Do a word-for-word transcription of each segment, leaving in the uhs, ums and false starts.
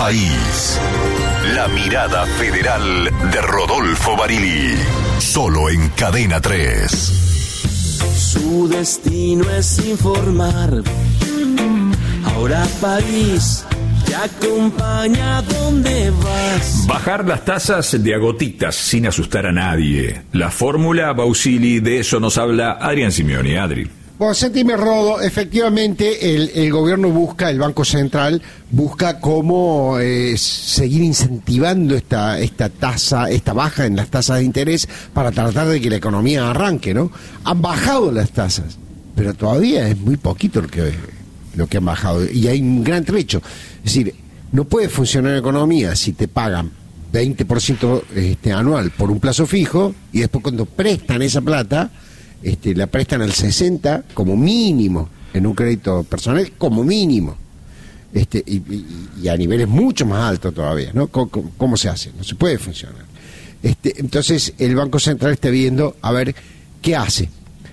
País. La mirada federal de Rodolfo Barili. Solo en Cadena tres. Su destino es informar. Ahora País te acompaña donde vas. Bajar las tasas de a gotitas sin asustar a nadie. La fórmula Bausili, de eso nos habla Adrián Simioni. Adri. Bueno, sentime, Rodo, efectivamente el, el gobierno busca, el Banco Central busca cómo eh, seguir incentivando esta esta tasa, esta baja en las tasas de interés para tratar de que la economía arranque, ¿no? Han bajado las tasas, pero todavía es muy poquito lo que, lo que han bajado y hay un gran trecho. Es decir, no puede funcionar la economía si te pagan veinte por ciento este, anual por un plazo fijo y después cuando prestan esa plata, Este, la prestan al sesenta como mínimo en un crédito personal, como mínimo, este, y, y, y a niveles mucho más altos todavía, ¿no? ¿Cómo, cómo, cómo se hace? No se puede funcionar. Este, entonces el Banco Central está viendo a ver qué hace.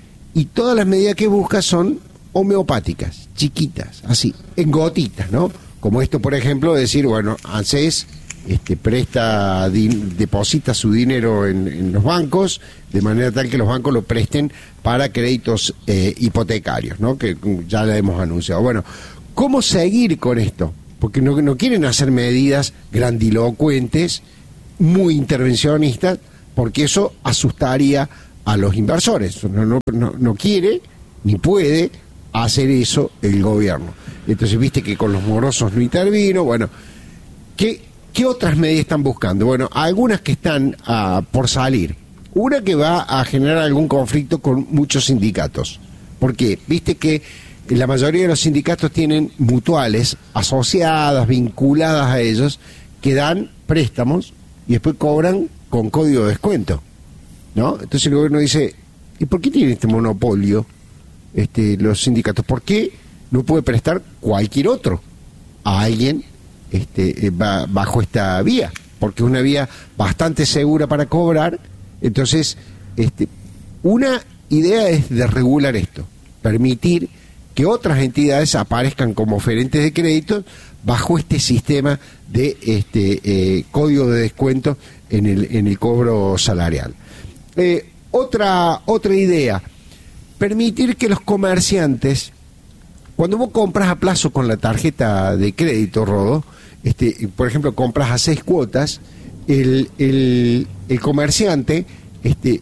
Y todas las medidas que busca son homeopáticas, chiquitas, así, en gotitas, ¿no? Como esto, por ejemplo, decir, bueno, ANSES Este, presta, din, deposita su dinero en, en los bancos, de manera tal que los bancos lo presten para créditos eh, hipotecarios, ¿no? Que ya lo hemos anunciado. Bueno, ¿cómo seguir con esto? Porque no, no quieren hacer medidas grandilocuentes, muy intervencionistas, porque eso asustaría a los inversores. No, no, no, no quiere ni puede hacer eso el gobierno. Entonces, viste que con los morosos no intervino. Bueno, ¿qué? ¿Qué otras medidas están buscando? Bueno, algunas que están uh, por salir. Una que va a generar algún conflicto con muchos sindicatos. ¿Por qué? Viste que la mayoría de los sindicatos tienen mutuales asociadas, vinculadas a ellos, que dan préstamos y después cobran con código de descuento, ¿no? Entonces el gobierno dice, ¿y por qué tienen este monopolio este, los sindicatos? ¿Por qué no puede prestar cualquier otro a alguien Este, va bajo esta vía? Porque es una vía bastante segura para cobrar. Entonces, este, una idea es de regular esto, permitir que otras entidades aparezcan como oferentes de créditos bajo este sistema de este eh, código de descuento en el en el cobro salarial. Eh, otra otra idea, permitir que los comerciantes, cuando vos compras a plazo con la tarjeta de crédito, Rodo, este, por ejemplo, compras a seis cuotas, el, el, el comerciante este,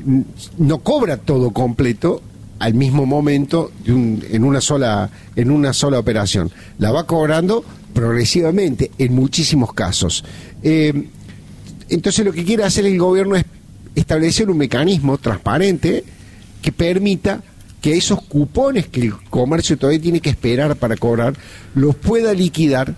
no cobra todo completo al mismo momento de un, en una sola en una sola operación. La va cobrando progresivamente en muchísimos casos. Eh, entonces lo que quiere hacer el gobierno es establecer un mecanismo transparente que permita que esos cupones que el comercio todavía tiene que esperar para cobrar, los pueda liquidar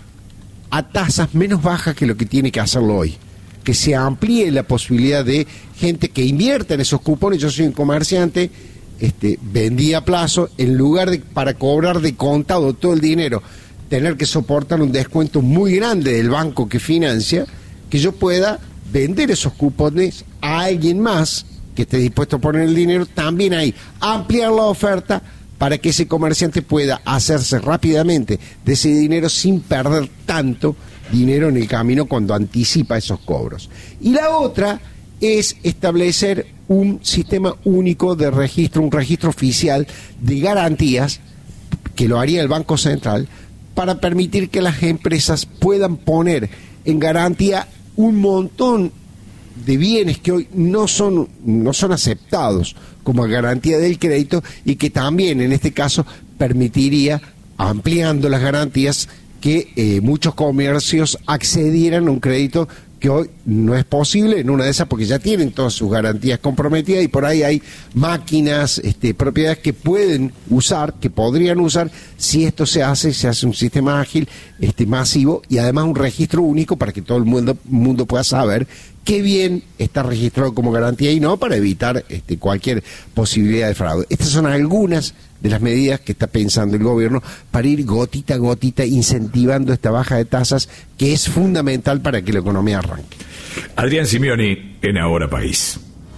a tasas menos bajas que lo que tiene que hacerlo hoy. Que se amplíe la posibilidad de gente que invierta en esos cupones. Yo soy un comerciante, este, vendí a plazo, en lugar de para cobrar de contado todo el dinero, tener que soportar un descuento muy grande del banco que financia, que yo pueda vender esos cupones a alguien más que esté dispuesto a poner el dinero, también ahí, ampliar la oferta para que ese comerciante pueda hacerse rápidamente de ese dinero sin perder tanto dinero en el camino cuando anticipa esos cobros. Y la otra es establecer un sistema único de registro, un registro oficial de garantías, que lo haría el Banco Central, para permitir que las empresas puedan poner en garantía un montón de bienes que hoy no son no son aceptados como garantía del crédito, y que también en este caso permitiría, ampliando las garantías, que eh, muchos comercios accedieran a un crédito que hoy no es posible en una de esas, porque ya tienen todas sus garantías comprometidas y por ahí hay máquinas, este, propiedades que pueden usar, que podrían usar, si esto se hace, se hace un sistema ágil, este, masivo, y además un registro único para que todo el mundo, mundo pueda saber qué bien está registrado como garantía y no, para evitar este, cualquier posibilidad de fraude. Estas son algunas de las medidas que está pensando el gobierno para ir gotita a gotita incentivando esta baja de tasas, que es fundamental para que la economía arranque. Adrián Simioni en Ahora País.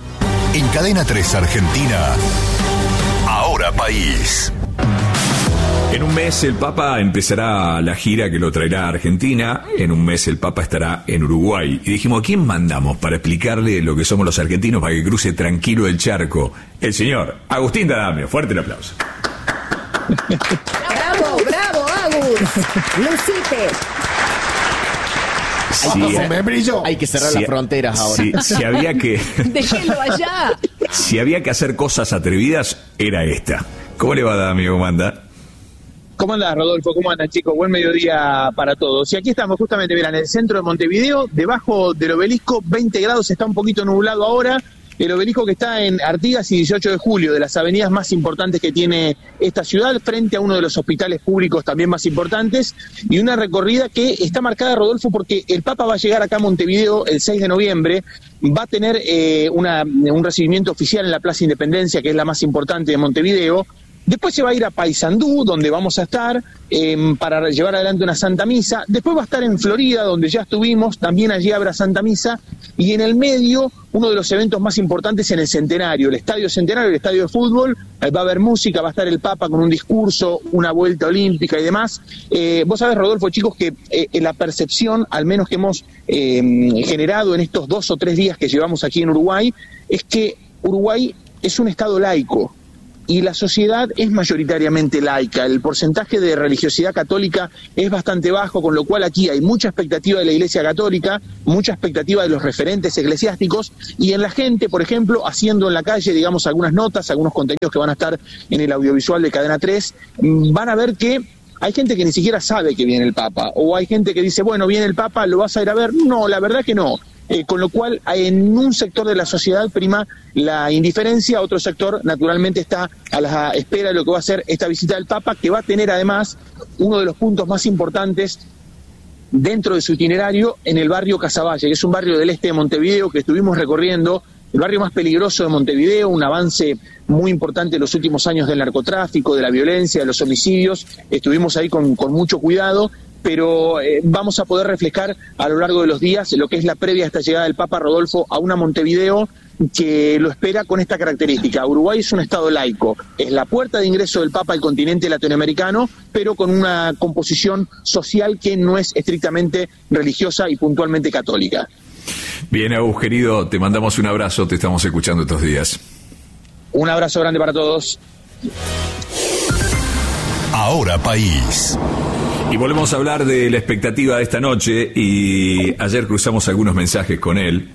En Cadena tres Argentina, Ahora País. En un mes el Papa empezará la gira que lo traerá a Argentina. En un mes el Papa estará en Uruguay. Y dijimos, ¿a quién mandamos para explicarle lo que somos los argentinos para que cruce tranquilo el charco? El señor Agustín D'Adamio. Fuerte el aplauso. ¡Bravo, bravo, Agus! ¡Lucite! Si, me brilló. Hay que cerrar si, las fronteras ahora. Si, si había que... ¡Déjenlo allá! Si había que hacer cosas atrevidas, era esta. ¿Cómo le va, D'Adamio? ¿Cómo anda? ¿Cómo andás, Rodolfo? ¿Cómo andan, chicos? Buen mediodía para todos. Y aquí estamos justamente, mirá, en el centro de Montevideo, debajo del obelisco, veinte grados, está un poquito nublado ahora. El obelisco que está en Artigas y dieciocho de julio, de las avenidas más importantes que tiene esta ciudad, frente a uno de los hospitales públicos también más importantes, y una recorrida que está marcada, Rodolfo, porque el Papa va a llegar acá a Montevideo el seis de noviembre, va a tener eh, una, un recibimiento oficial en la Plaza Independencia, que es la más importante de Montevideo. Después se va a ir a Paysandú, donde vamos a estar, eh, para llevar adelante una Santa Misa. Después va a estar en Florida, donde ya estuvimos, también allí habrá Santa Misa. Y en el medio, uno de los eventos más importantes en el Centenario, el Estadio Centenario, el Estadio de Fútbol. Eh, va a haber música, va a estar el Papa con un discurso, una vuelta olímpica y demás. Eh, vos sabés, Rodolfo, chicos, que eh, la percepción, al menos que hemos eh, generado en estos dos o tres días que llevamos aquí en Uruguay, es que Uruguay es un Estado laico. Y la sociedad es mayoritariamente laica, el porcentaje de religiosidad católica es bastante bajo, con lo cual aquí hay mucha expectativa de la Iglesia Católica, mucha expectativa de los referentes eclesiásticos, y en la gente, por ejemplo, haciendo en la calle, digamos, algunas notas, algunos contenidos que van a estar en el audiovisual de Cadena tres, van a ver que hay gente que ni siquiera sabe que viene el Papa, o hay gente que dice, bueno, viene el Papa, ¿lo vas a ir a ver? No, la verdad que no. Eh, con lo cual, en un sector de la sociedad prima la indiferencia, otro sector naturalmente está a la espera de lo que va a ser esta visita del Papa, que va a tener además uno de los puntos más importantes dentro de su itinerario en el barrio Casavalle, que es un barrio del este de Montevideo que estuvimos recorriendo, el barrio más peligroso de Montevideo, un avance muy importante en los últimos años del narcotráfico, de la violencia, de los homicidios. Estuvimos ahí con, con mucho cuidado, pero eh, vamos a poder reflejar a lo largo de los días lo que es la previa a esta llegada del Papa, Rodolfo, a una Montevideo que lo espera con esta característica. Uruguay es un estado laico, es la puerta de ingreso del Papa al continente latinoamericano, pero con una composición social que no es estrictamente religiosa y puntualmente católica. Bien, Agus, querido, te mandamos un abrazo, te estamos escuchando estos días. Un abrazo grande para todos. Ahora País. Y volvemos a hablar de la expectativa de esta noche, y ayer cruzamos algunos mensajes con él.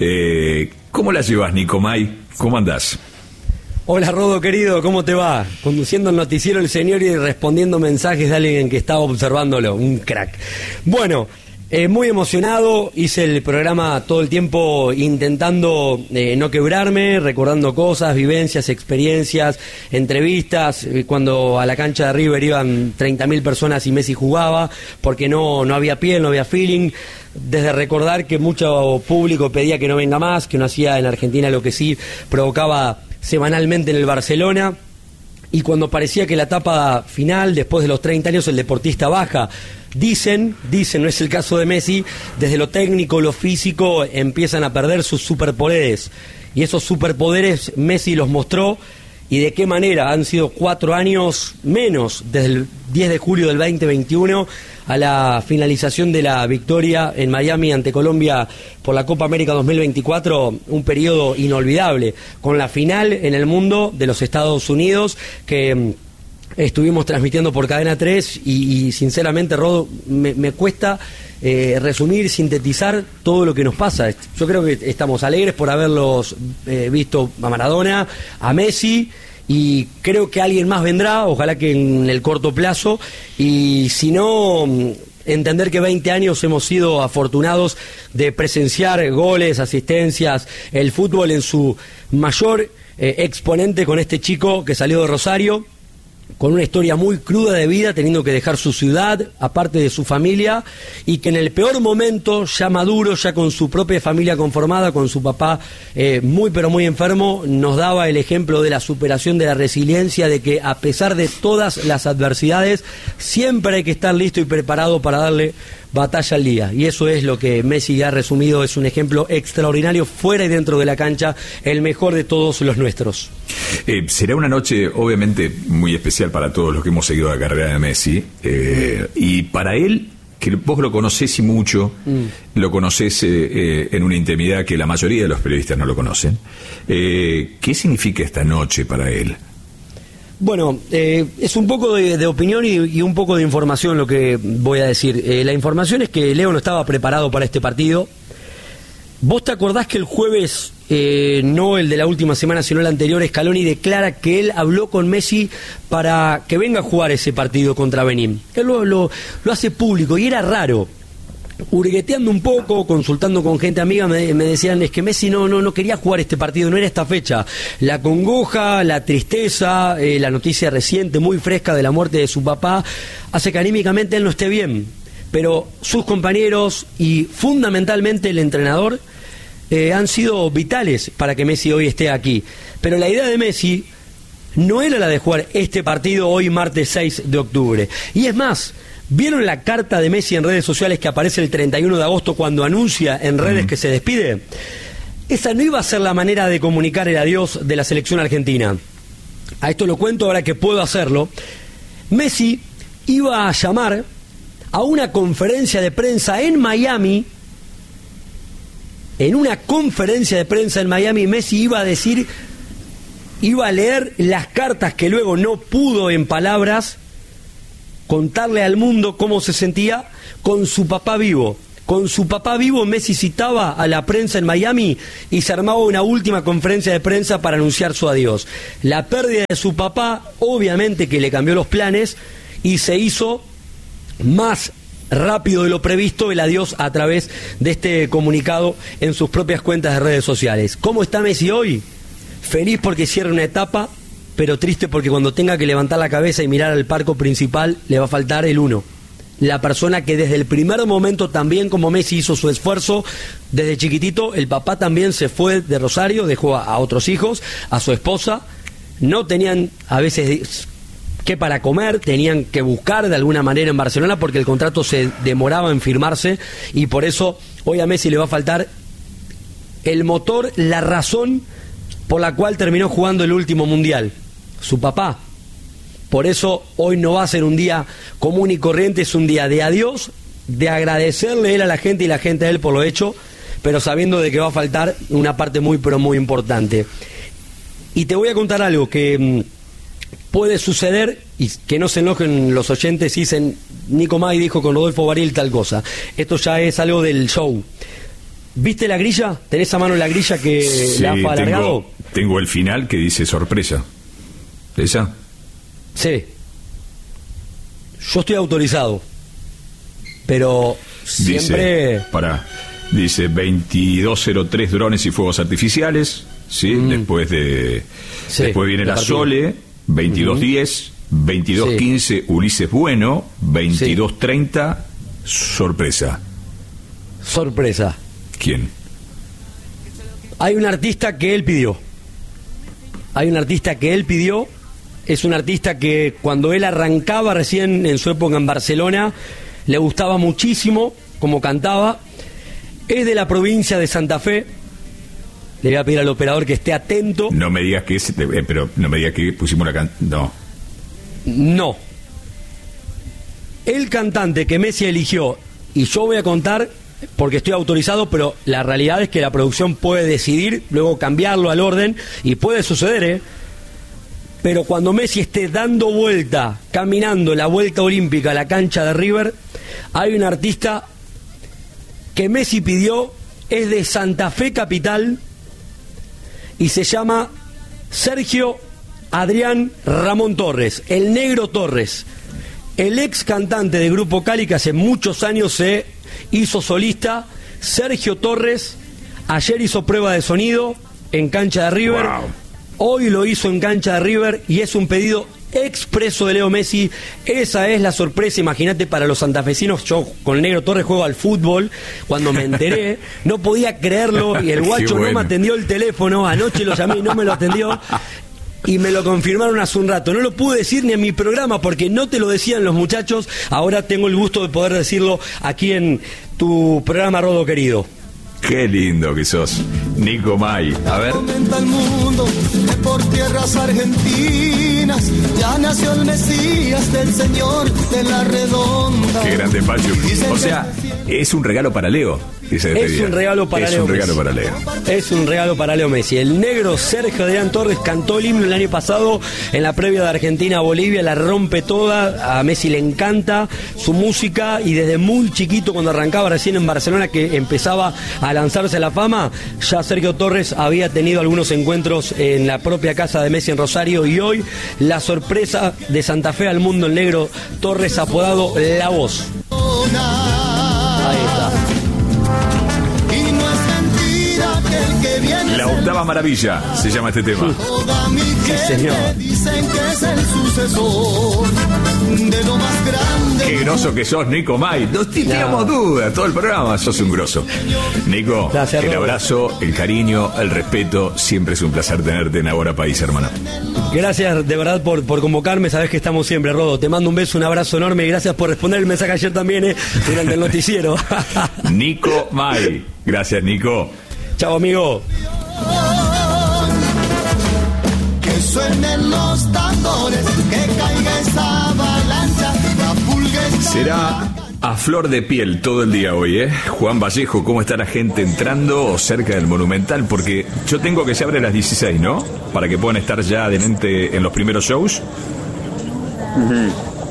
Eh, ¿Cómo la llevas, Nicomay? ¿Cómo andás? Hola, Rodo, querido, ¿cómo te va? Conduciendo el noticiero El Señor y respondiendo mensajes de alguien que estaba observándolo, un crack. Bueno, eh, muy emocionado, hice el programa todo el tiempo intentando eh, no quebrarme, recordando cosas, vivencias, experiencias, entrevistas, eh, cuando a la cancha de River iban treinta mil personas y Messi jugaba, porque no, no había piel, no había feeling, desde recordar que mucho público pedía que no venga más, que no hacía en Argentina lo que sí provocaba semanalmente en el Barcelona, y cuando parecía que la etapa final, después de los treinta años, el deportista baja. Dicen, dicen, no es el caso de Messi, desde lo técnico, lo físico, empiezan a perder sus superpoderes. Y esos superpoderes Messi los mostró, y de qué manera. Han sido cuatro años menos, desde el diez de julio del veinte veintiuno a la finalización de la victoria en Miami ante Colombia por la Copa América dos mil veinticuatro, un periodo inolvidable, con la final en el mundo de los Estados Unidos, que estuvimos transmitiendo por Cadena tres, y, y sinceramente, Rodo, me, me cuesta eh, resumir, sintetizar todo lo que nos pasa. Yo creo que estamos alegres por haberlos eh, visto a Maradona, a Messi, y creo que alguien más vendrá, ojalá que en el corto plazo, y si no, entender que veinte años hemos sido afortunados de presenciar goles, asistencias, el fútbol en su mayor eh, exponente, con este chico que salió de Rosario, con una historia muy cruda de vida, teniendo que dejar su ciudad, aparte de su familia, y que en el peor momento, ya maduro, ya con su propia familia conformada, con su papá eh, muy pero muy enfermo, nos daba el ejemplo de la superación, de la resiliencia, de que a pesar de todas las adversidades, siempre hay que estar listo y preparado para darle batalla al día. Y eso es lo que Messi ha resumido, es un ejemplo extraordinario fuera y dentro de la cancha, el mejor de todos los nuestros. Eh, será una noche obviamente muy especial para todos los que hemos seguido la carrera de Messi, eh, y para él, que vos lo conocés y mucho, mm. lo conocés eh, eh, en una intimidad que la mayoría de los periodistas no lo conocen, eh, ¿qué significa esta noche para él? Bueno, eh, es un poco de, de opinión y, y un poco de información lo que voy a decir. Eh, la información es que Leo no estaba preparado para este partido. ¿Vos te acordás que el jueves, eh, no el de la última semana, sino el anterior, Scaloni declara que él habló con Messi para que venga a jugar ese partido contra Benín? Él lo, lo, lo hace público y era raro. Hurgueteando un poco, consultando con gente amiga, me, me decían, es que Messi no, no, no quería jugar este partido, no era esta fecha. La congoja, la tristeza, eh, la noticia reciente, muy fresca de la muerte de su papá, hace que anímicamente él no esté bien. Pero sus compañeros y fundamentalmente el entrenador eh, han sido vitales para que Messi hoy esté aquí. Pero la idea de Messi no era la de jugar este partido hoy martes seis de octubre. Y es más, ¿vieron la carta de Messi en redes sociales que aparece el treinta y uno de agosto cuando anuncia en redes mm. que se despide? Esa no iba a ser la manera de comunicar el adiós de la selección argentina. A esto lo cuento ahora que puedo hacerlo. Messi iba a llamar a una conferencia de prensa en Miami. En una conferencia de prensa en Miami, Messi iba a decir, iba a leer las cartas que luego no pudo en palabras contarle al mundo cómo se sentía con su papá vivo. Con su papá vivo, Messi citaba a la prensa en Miami y se armaba una última conferencia de prensa para anunciar su adiós. La pérdida de su papá, obviamente que le cambió los planes y se hizo más rápido de lo previsto el adiós a través de este comunicado en sus propias cuentas de redes sociales. ¿Cómo está Messi hoy? Feliz porque cierra una etapa, pero triste porque cuando tenga que levantar la cabeza y mirar al palco principal le va a faltar el uno. La persona que desde el primer momento, también como Messi hizo su esfuerzo desde chiquitito, el papá también se fue de Rosario, dejó a, a otros hijos, a su esposa, no tenían a veces que para comer, tenían que buscar de alguna manera en Barcelona porque el contrato se demoraba en firmarse y por eso hoy a Messi le va a faltar el motor, la razón por la cual terminó jugando el último mundial, su papá. Por eso hoy no va a ser un día común y corriente, es un día de adiós, de agradecerle él a la gente y la gente a él por lo hecho, pero sabiendo de que va a faltar una parte muy pero muy importante. Y te voy a contar algo que mmm, puede suceder, y que no se enojen los oyentes, dicen, Nico May dijo con Rodolfo Baril tal cosa. Esto ya es algo del show. ¿Viste la grilla? ¿Tenés a mano la grilla que sí, la ha alargado? Tengo, tengo el final que dice sorpresa. ¿Esa? Sí. Yo estoy autorizado. Pero siempre... Dice, pará, dice veintidós cero tres drones y fuegos artificiales, ¿sí? Mm. Después de... Sí, después viene la Sole, veintidós diez, uh-huh. veintidós quince sí. Ulises Bueno, veintidós treinta, sí. Sorpresa. Sorpresa. ¿Quién? Hay un artista que él pidió. Hay un artista que él pidió. Es un artista que cuando él arrancaba recién en su época en Barcelona, le gustaba muchísimo como cantaba. Es de la provincia de Santa Fe. Le voy a pedir al operador que esté atento. No me digas que es, eh, pero no me digas que pusimos la canción. No. No. El cantante que Messi eligió, y yo voy a contar porque estoy autorizado, pero la realidad es que la producción puede decidir, luego cambiarlo al orden, y puede suceder, ¿eh? Pero cuando Messi esté dando vuelta, caminando la vuelta olímpica a la cancha de River, hay un artista que Messi pidió, es de Santa Fe capital, y se llama Sergio Adrián Ramón Torres, el Negro Torres, el ex cantante de Grupo Cali que hace muchos años se hizo solista. Sergio Torres ayer hizo prueba de sonido en cancha de River. Wow. Hoy lo hizo en cancha de River y es un pedido expreso de Leo Messi. Esa es la sorpresa, imagínate, para los santafesinos. Yo con el Negro Torres juego al fútbol. Cuando me enteré, no podía creerlo y el guacho bueno. no me atendió el teléfono. Anoche lo llamé y no me lo atendió. y me lo confirmaron hace un rato. No lo pude decir ni en mi programa porque no te lo decían los muchachos. Ahora tengo el gusto de poder decirlo aquí en tu programa, Rodo querido. Qué lindo que sos, Nico May. A ver. Comenta el mundo que por tierras argentinas ya nació el Mesías del Señor de la Redonda. Qué grande, Pachu. O sea, es un regalo para Leo. Es un regalo para es Leo un regalo Messi. para Leo. Es un regalo para Leo Messi. El negro Sergio Adrián Torres cantó el himno el año pasado en la previa de Argentina a Bolivia, la rompe toda. A Messi le encanta su música y desde muy chiquito, cuando arrancaba recién en Barcelona, que empezaba a lanzarse a la fama, ya Sergio Torres había tenido algunos encuentros en la propia casa de Messi en Rosario, y hoy la sorpresa de Santa Fe al mundo, el negro Torres, apodado La Voz. Ahí está. La octava maravilla se llama este tema. Sí, señor. Dicen que es el sucesor de lo más grande. Qué groso que sos, Nico May. No teníamos duda, todo el programa sos un grosso. Nico, Gracias, el Rodo. abrazo, el cariño, el respeto. Siempre es un placer tenerte en Ahora País, hermano. Gracias de verdad por, por convocarme. Sabés que estamos siempre, Rodo. Te mando un beso, un abrazo enorme y gracias por responder el mensaje ayer también, eh, durante el noticiero. Nico May. Gracias, Nico. Chao, amigo. Que suenen los tambores, que caiga esa avalancha, la pulga está... Será a flor de piel todo el día hoy, ¿eh? Juan Vallejo, ¿cómo está la gente entrando cerca del Monumental? Porque yo tengo que se abre a las dieciséis, ¿no? Para que puedan estar ya adelante en los primeros shows. Uh-huh.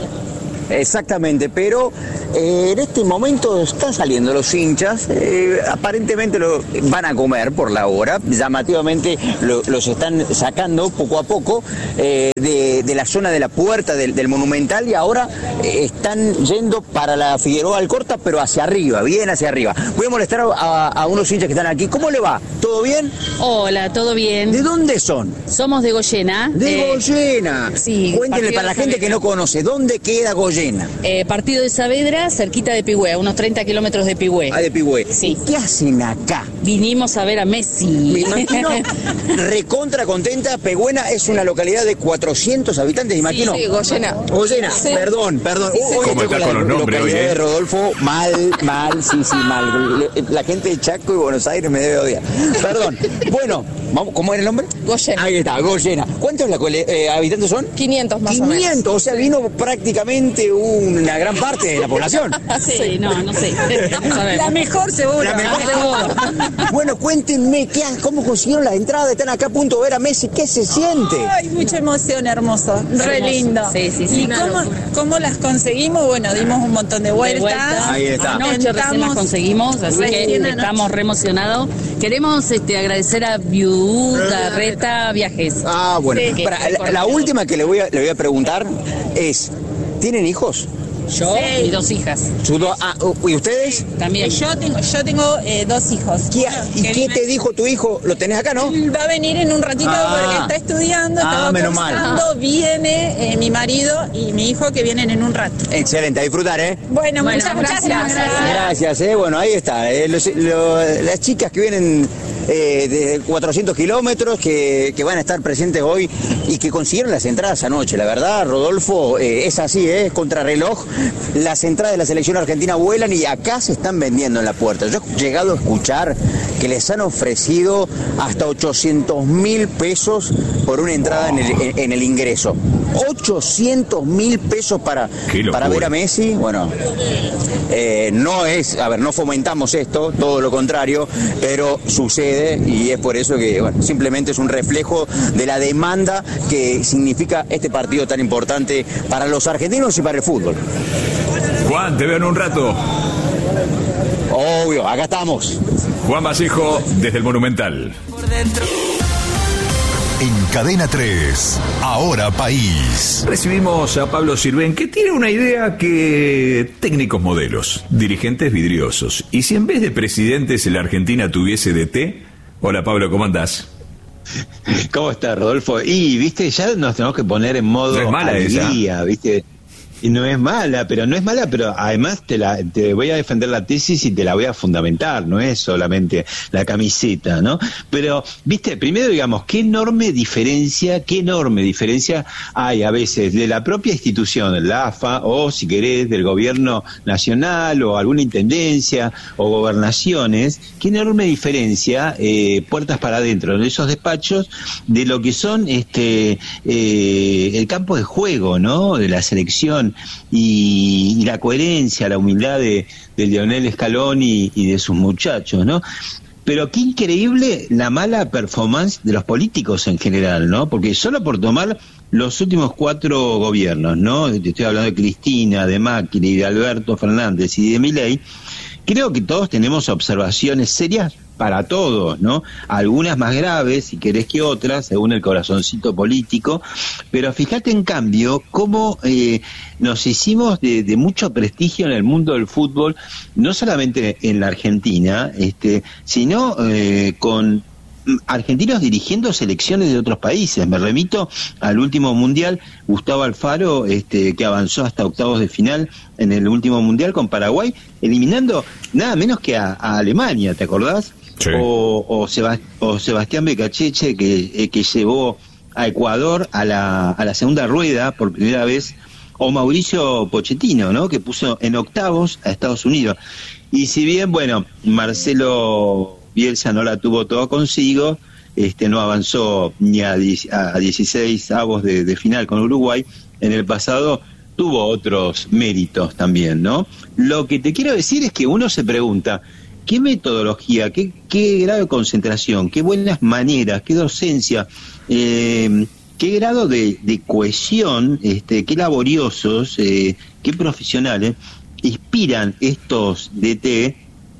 Exactamente, pero eh, en este momento están saliendo los hinchas, eh, aparentemente lo van a comer por la hora, llamativamente lo, los están sacando poco a poco eh, de, de la zona de la puerta del, del Monumental, y ahora eh, están yendo para la Figueroa Alcorta, pero hacia arriba, bien hacia arriba. Voy a molestar a, a unos hinchas que están aquí. ¿Cómo le va? ¿Todo bien? Hola, ¿todo bien? ¿De dónde son? Somos de Goyena. De eh, Goyena. Sí. Cuéntenle para la gente que no conoce, ¿dónde queda Goyena? Eh, partido de Saavedra, cerquita de Pigüé, a unos treinta kilómetros de Pigüé. Ah, de Pigüé. Sí. ¿Qué hacen acá? Vinimos a ver a Messi. Me imagino recontra contenta. Pehuena es una localidad de cuatrocientos habitantes, imagino. Sí, Goyena. Goyena, Sí. perdón, perdón. Sí, sí. Hoy ¿Cómo estoy está con la los nombres hoy, localidad eh? de Rodolfo, mal, mal, sí, sí, mal. La gente de Chaco y Buenos Aires me debe odiar. Perdón. Bueno, vamos, ¿cómo era el nombre? Goyena. Ahí está, Goyena. ¿Cuántos la cole- eh, habitantes son? quinientos más o menos. quinientos, o sea, vino prácticamente una gran parte de la población. Sí, no, no sé. Vamos a ver. La mejor seguro. La mejor seguro. Bueno, cuéntenme, ¿qué, ha- ¿cómo consiguieron la entrada? Están acá a punto de ver a Messi. ¿Qué se siente? Ay, mucha emoción, hermoso, re Hermoso. lindo. Sí, sí, sí. ¿Y Una cómo, locura. cómo las conseguimos? Bueno, dimos un montón de vueltas. vuelta. Ahí está. Anoche recién las conseguimos, así Recién que anoche. estamos re emocionados. Queremos este, agradecer a Viuda Reta Viajes. Ah, bueno. Sí. Para, Que- la, la última que le voy, a, le voy a preguntar es, ¿tienen hijos? Yo Sí. y dos hijas. Su do- ah, ¿y ustedes? También. Yo tengo, yo tengo eh, dos hijos. ¿Qué, Uno ¿Y que qué vive- te dijo tu hijo? ¿Lo tenés acá, no? Va a venir en un ratito Ah. porque está estudiando, Ah, estaba menos mal. cursando, viene eh, mi marido y mi hijo que vienen en un rato. Excelente, a disfrutar, ¿eh? Bueno, Bueno, muchas, muchas gracias. gracias. Gracias, eh. Bueno, ahí está. eh, los- lo- las chicas que vienen eh, de cuatrocientos kilómetros, que, que van a estar presentes hoy y que consiguieron las entradas anoche. La verdad, Rodolfo, eh, es así, ¿eh? Es contrarreloj. Las entradas de la selección argentina vuelan y acá se están vendiendo en la puerta. Yo he llegado a escuchar que les han ofrecido hasta ochocientos mil pesos por una entrada en el, en- en el ingreso. ochocientos mil pesos para, Qué locura. para ver a Messi. Bueno, eh, no es, a ver, no fomentamos esto, todo lo contrario, pero sucede y es por eso que, bueno, simplemente es un reflejo de la demanda que significa este partido tan importante para los argentinos y para el fútbol. Juan, te veo en un rato. Obvio, acá estamos. Juan Vallejo, desde el Monumental. En Cadena tres, Ahora País. Recibimos a Pablo Sirven, que tiene una idea que técnicos modelos, dirigentes vidriosos. Y si en vez de presidentes la Argentina tuviese D T... Hola Pablo, ¿cómo andás? ¿Cómo está, Rodolfo? Y, viste, ya nos tenemos que poner en modo No es mala al esa. día, viste. Y no es mala, pero no es mala, pero además te la te voy a defender la tesis y te la voy a fundamentar, no es solamente la camiseta, ¿no? Pero, viste, primero digamos, qué enorme diferencia, qué enorme diferencia hay a veces de la propia institución, la A F A, o si querés, del gobierno nacional, o alguna intendencia, o gobernaciones, qué enorme diferencia, eh, puertas para adentro, de esos despachos, de lo que son este eh, el campo de juego, ¿no? De la selección. Y, y la coherencia, la humildad de, de Lionel Scaloni y de sus muchachos, ¿no? Pero qué increíble la mala performance de los políticos en general, ¿no? Porque solo por tomar los últimos cuatro gobiernos, ¿no? Te estoy hablando de Cristina, de Macri, de Alberto Fernández y de Milei, creo que todos tenemos observaciones serias para todos, ¿no? Algunas más graves, si querés, que otras, según el corazoncito político, pero fíjate en cambio cómo eh, nos hicimos de, de mucho prestigio en el mundo del fútbol, no solamente en la Argentina, este, sino eh, con argentinos dirigiendo selecciones de otros países. Me remito al último mundial, Gustavo Alfaro, este, que avanzó hasta octavos de final en el último mundial con Paraguay, eliminando nada menos que a, a Alemania, ¿te acordás? Sí. O, o, Sebast- o Sebastián Becacheche, que, eh, que llevó a Ecuador a la, a la segunda rueda por primera vez, o Mauricio Pochettino, ¿no? Que puso en octavos a Estados Unidos. Y si bien, bueno, Marcelo Bielsa no la tuvo todo consigo, este no avanzó ni a, a dieciséis avos de, de final con Uruguay, en el pasado tuvo otros méritos también, ¿no? Lo que te quiero decir es que uno se pregunta, ¿qué metodología, qué, qué grado de concentración, qué buenas maneras, qué docencia, eh, qué grado de, de cohesión, este, qué laboriosos, eh, qué profesionales inspiran estos D T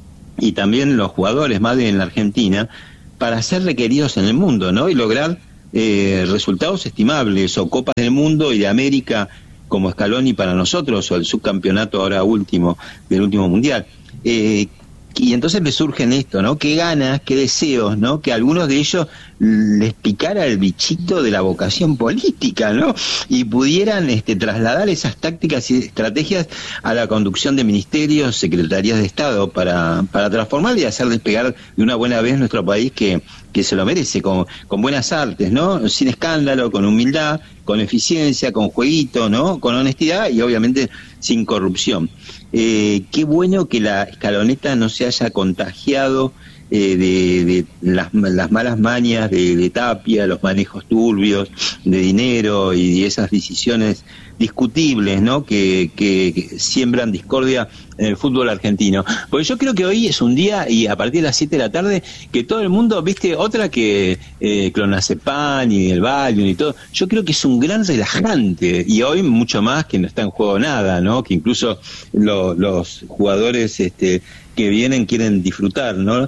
y también los jugadores, más de en la Argentina, para ser requeridos en el mundo, ¿no? Y lograr eh, resultados estimables, o Copas del Mundo y de América como Scaloni para nosotros, o el subcampeonato ahora último del último mundial. Eh, y entonces me surgen esto, ¿no? Qué ganas, qué deseos, ¿no? Que a algunos de ellos les picara el bichito de la vocación política, ¿no? Y pudieran este, trasladar esas tácticas y estrategias a la conducción de ministerios, secretarías de Estado, para, para transformar y hacer despegar de una buena vez nuestro país que, que se lo merece, con, con buenas artes, ¿no? Sin escándalo, con humildad, con eficiencia, con jueguito, ¿no? Con honestidad y obviamente sin corrupción. Eh, qué bueno que la escaloneta no se haya contagiado eh, de, de las, las malas mañas de, de Tapia, los manejos turbios de dinero y de esas decisiones discutibles, ¿no? Que, que, que siembran discordia en el fútbol argentino. Porque yo creo que hoy es un día, y a partir de las siete de la tarde, que todo el mundo, viste, otra que eh, clonazepam y el Valium y todo, yo creo que es un gran relajante, y hoy mucho más que no está en juego nada, ¿no? Que incluso lo, los jugadores este que vienen quieren disfrutar, ¿no?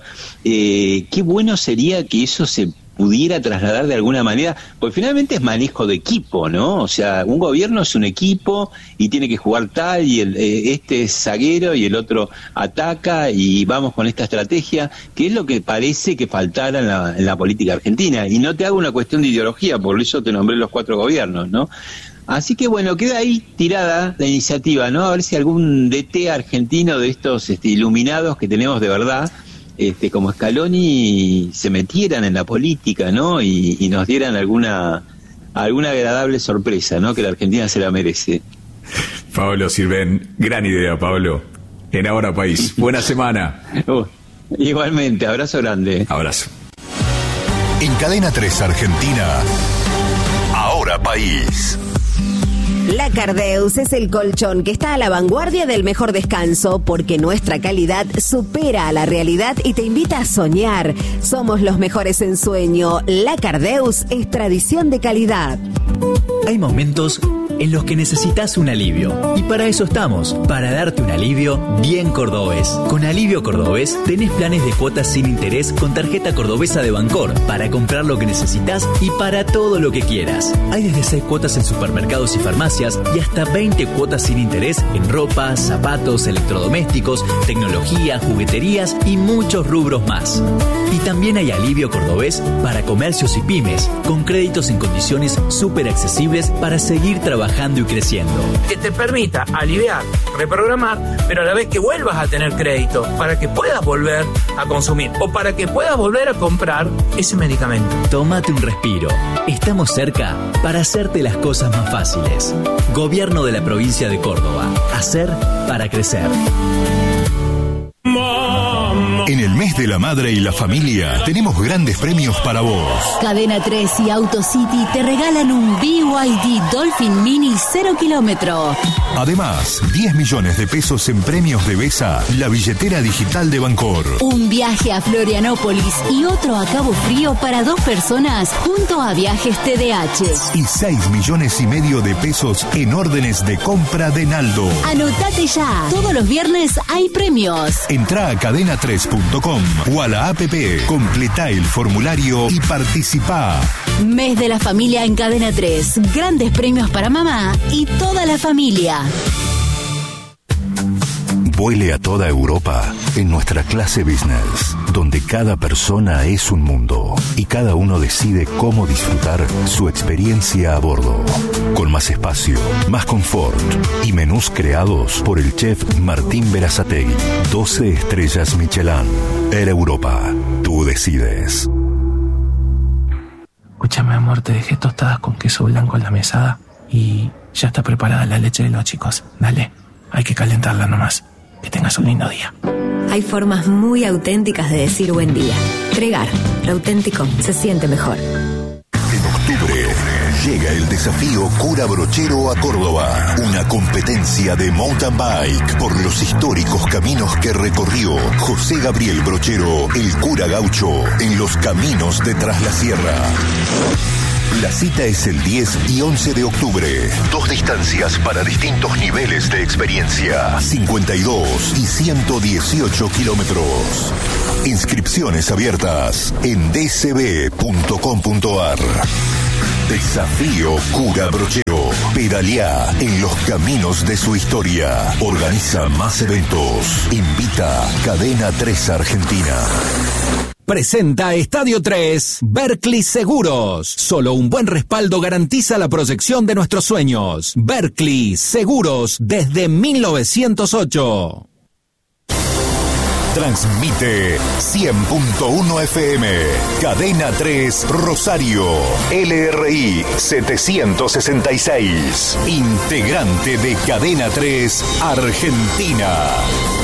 Eh, qué bueno sería que eso se pudiera trasladar de alguna manera, porque finalmente es manejo de equipo, ¿no? O sea, un gobierno es un equipo y tiene que jugar tal, y el, eh, este es zaguero y el otro ataca, y vamos con esta estrategia, que es lo que parece que faltara en la, en la política argentina. Y no te hago una cuestión de ideología, por eso te nombré los cuatro gobiernos, ¿no? Así que bueno, queda ahí tirada la iniciativa, ¿no? A ver si algún D T argentino de estos este, iluminados que tenemos de verdad, este, como Scaloni, se metieran en la política, ¿no? Y, y nos dieran alguna alguna agradable sorpresa, ¿no? Que la Argentina se la merece. Pablo Sirven, gran idea, Pablo. En Ahora País. Buena semana. Uh, igualmente, abrazo grande. Abrazo. En Cadena tres Argentina, Ahora País. La Cardeus es el colchón que está a la vanguardia del mejor descanso, porque nuestra calidad supera a la realidad y te invita a soñar. Somos los mejores en sueño. La Cardeus es tradición de calidad. Hay momentos en los que necesitas un alivio, y para eso estamos, para darte un alivio bien cordobés. Con Alivio Cordobés tenés planes de cuotas sin interés con tarjeta cordobesa de Bancor, para comprar lo que necesitas y para todo lo que quieras. Hay desde seis cuotas en supermercados y farmacias, y hasta veinte cuotas sin interés en ropa, zapatos, electrodomésticos, tecnología, jugueterías y muchos rubros más. Y también hay Alivio Cordobés para comercios y pymes, con créditos en condiciones súper accesibles para seguir trabajando trabajando y creciendo. Que te permita aliviar, reprogramar, pero a la vez que vuelvas a tener crédito para que puedas volver a consumir o para que puedas volver a comprar ese medicamento. Tómate un respiro. Estamos cerca para hacerte las cosas más fáciles. Gobierno de la provincia de Córdoba. Hacer para crecer. En el mes de la madre y la familia tenemos grandes premios para vos. Cadena tres y AutoCity te regalan un B Y D Dolphin Mini cero kilómetro. Además, diez millones de pesos en premios de Besa, la billetera digital de Bancor. Un viaje a Florianópolis y otro a Cabo Frío para dos personas junto a Viajes T D H. Y seis millones y medio de pesos en órdenes de compra de Naldo. Anotate ya. Todos los viernes hay premios. Entrá a cadena tres punto com o a la app, completá el formulario y participá. Mes de la familia en Cadena tres. Grandes premios para mamá y toda la familia. Vuele a toda Europa en nuestra clase business, donde cada persona es un mundo y cada uno decide cómo disfrutar su experiencia a bordo. Con más espacio, más confort y menús creados por el chef Martín Berazategui. doce estrellas Michelin. Air Europa. Tú decides. Escúchame, amor, te dejé tostadas con queso blanco en la mesada y ya está preparada la leche de los chicos. Dale, hay que calentarla nomás. Que tengas un lindo día. Hay formas muy auténticas de decir buen día. Tregar, lo auténtico se siente mejor. En octubre llega el desafío Cura Brochero a Córdoba. Una competencia de mountain bike por los históricos caminos que recorrió José Gabriel Brochero, el cura gaucho, en los caminos de Tras la Sierra. La cita es el diez y once de octubre. Dos distancias para distintos niveles de experiencia. cincuenta y dos y ciento dieciocho kilómetros. Inscripciones abiertas en d c b punto com punto a r. Desafío Cura Brochero. Pedaleá en los caminos de su historia. Organiza más eventos. Invita Cadena tres Argentina. Presenta Estadio tres, Berkeley Seguros. Solo un buen respaldo garantiza la proyección de nuestros sueños. Berkeley Seguros desde mil novecientos ocho. Transmite cien punto uno F M. Cadena tres Rosario. L R I setecientos sesenta y seis. Integrante de Cadena tres Argentina.